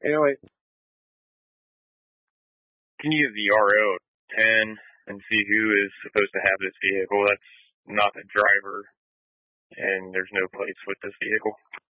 Anyway, can you get the RO 10 and see who is supposed to have this vehicle? That's not the driver, and there's no plates with this vehicle.